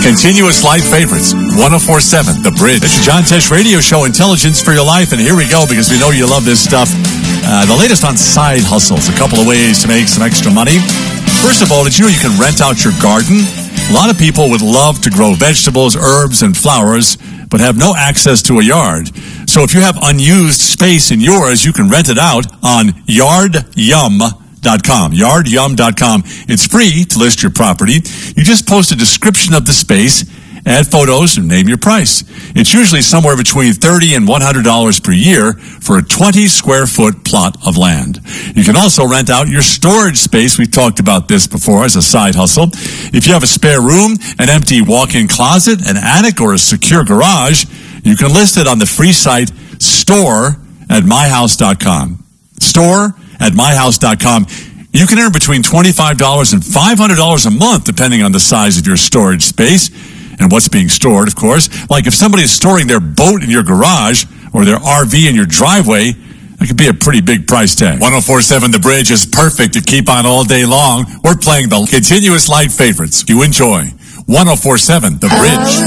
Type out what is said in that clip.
Continuous light favorites. 104.7 The Bridge. It's the John Tesh Radio Show, Intelligence for Your Life. And here we go, because we know you love this stuff. The latest on side hustles. A couple of ways to make some extra money. First of all, did you know you can rent out your garden? A lot of people would love to grow vegetables, herbs, and flowers, but have no access to a yard. So if you have unused space in yours, you can rent it out on YardYum.com. YardYum.com. It's free to list your property. You just post a description of the space, add photos, and name your price. It's usually somewhere between $30 and $100 per year for a 20-square-foot plot of land. You can also rent out your storage space. We've talked about this before as a side hustle. If you have a spare room, an empty walk-in closet, an attic, or a secure garage, you can list it on the free site store@myhouse.com. Store@myhouse.com. You can earn between $25 and $500 a month, depending on the size of your storage space and what's being stored, of course. Like if somebody is storing their boat in your garage or their RV in your driveway, that could be a pretty big price tag. 104.7 The Bridge is perfect to keep on all day long. We're playing the continuous light favorites. You enjoy 104.7 The Bridge.